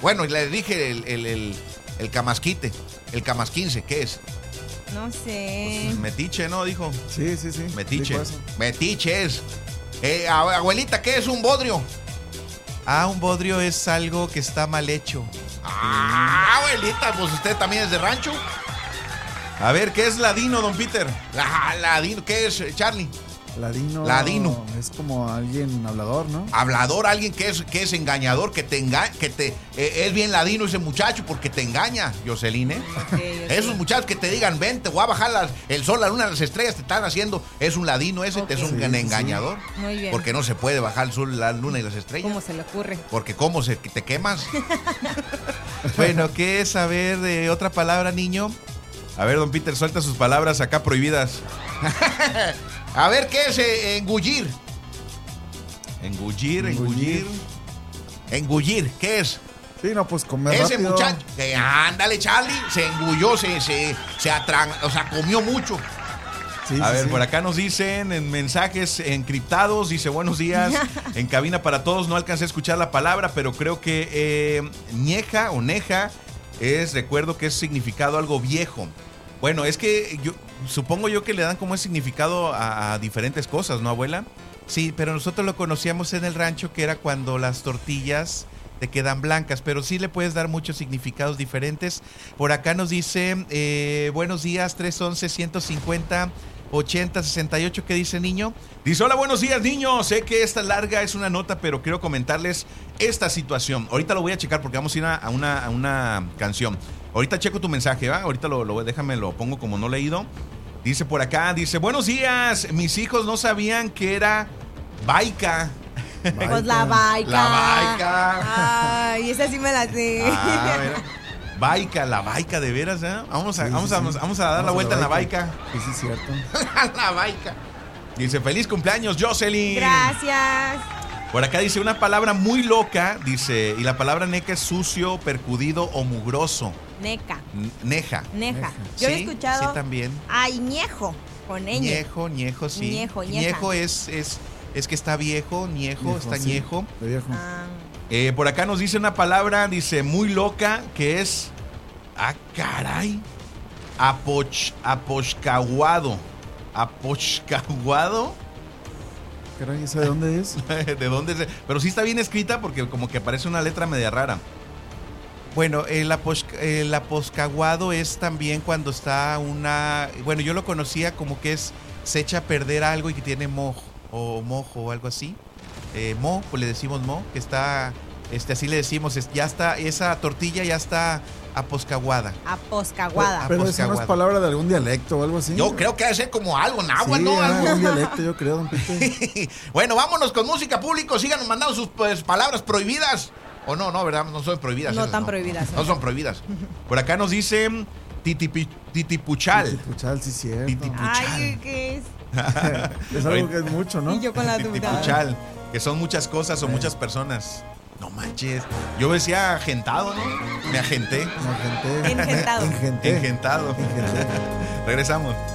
Bueno, le dije el camasquite, el camasquince, ¿qué es? No sé. Pues, metiche, ¿no? Dijo. Sí. Metiche. Metiche es. Abuelita, ¿qué es un bodrio? Un bodrio es algo que está mal hecho. Abuelita, pues usted también es de rancho. A ver, ¿qué es ladino, don Peter? Ladino, ¿qué es, Charlie? Ladino. Es como alguien hablador, ¿no? Hablador, alguien que es engañador, que es bien ladino ese muchacho porque te engaña, Jocelyn, ¿eh? Okay. Esos muchachos que te digan, ven, te voy a bajar el sol, la luna, las estrellas, te están haciendo, es un ladino ese, es un engañador. Sí. Muy bien. Porque no se puede bajar el sol, la luna y las estrellas. ¿Cómo se le ocurre? Porque ¿cómo te quemas? Bueno, ¿qué es saber de otra palabra, niño? A ver, don Peter, suelta sus palabras acá prohibidas. A ver, ¿qué es engullir? Engullir, ¿qué es? Sí, no, pues comer ese rápido. Muchacho, ándale, Charlie, se engulló, se comió mucho. Sí, a ver, por acá nos dicen en mensajes encriptados, dice buenos días, en cabina para todos, no alcancé a escuchar la palabra, pero creo que ñeja o neja recuerdo que es significado algo viejo. Bueno, es que supongo yo que le dan como ese significado a diferentes cosas, ¿no, abuela? Sí, pero nosotros lo conocíamos en el rancho, que era cuando las tortillas te quedan blancas, pero sí le puedes dar muchos significados diferentes. Por acá nos dice, buenos días, 311-150-80-68, ¿qué dice, niño? Dice, hola, buenos días, niño. Sé que esta larga es una nota, pero quiero comentarles esta situación. Ahorita lo voy a checar porque vamos a ir a una canción. Ahorita checo tu mensaje, ¿va? Ahorita déjame, lo pongo como no leído. Dice por acá, dice, buenos días, mis hijos no sabían que era baica. Pues la baica. La baica. Ay, esa sí me la sé. Baica, la baica, de veras, ¿eh? Vamos a dar la vuelta en la baica. Sí, es cierto. La baica. Dice, feliz cumpleaños, Jocelyn. Gracias. Por acá dice una palabra muy loca, dice, y la palabra neca es sucio, percudido o mugroso. Neca. Neja. Yo he escuchado. Sí, también. Ñejo, con ñ. Ñejo, sí. Ñejo es que está viejo, está sí, ñejo. Viejo. Por acá nos dice una palabra, dice, muy loca, que es, caray, apochcaguado. ¿Apochcaguado? Caray, ¿esa de dónde es? ¿De dónde es? Pero sí está bien escrita porque como que parece una letra media rara. Bueno, el aposcaguado es también cuando está bueno, yo lo conocía como que se echa a perder algo y que tiene mojo o algo así. Pues le decimos que está, así le decimos, ya está, esa tortilla ya está aposcaguada. Pero esa no es palabra de algún dialecto o algo así. Yo creo que debe ser como algo náhuatl, sí, ¿no? Algún dialecto, yo creo, don Peter. Bueno, vámonos con música, público. Síganos mandando sus palabras prohibidas. O no, ¿verdad? No son prohibidas. No tan prohibidas. No son prohibidas. Por acá nos dicen titipuchal. Titipuchal, sí, cierto. Titipuchal. Ay, ¿qué es? Es algo que es mucho, ¿no? Y yo con la duda. Titipuchal, que son muchas cosas o muchas personas. No manches. Yo decía agentado, ¿no? Me agenté. Engentado. Engentado. Regresamos.